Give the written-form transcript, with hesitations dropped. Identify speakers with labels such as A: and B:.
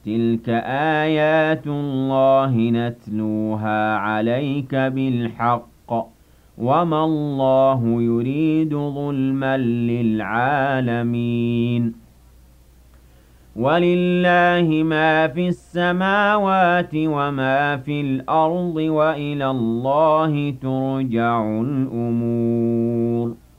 A: تِلْكَ آيَاتُ اللَّهِ نَتْلُوهَا عَلَيْكَ بِالْحَقِّ ۚ وَمَا اللَّهُ يُرِيدُ ظُلْمًا لِّلْعَالَمِينَ وَلِلَّهِ مَا فِي السَّمَاوَاتِ وَمَا فِي الْأَرْضِ ۚ وَإِلَى اللَّهِ تُرْجَعُ الْأُمُورُ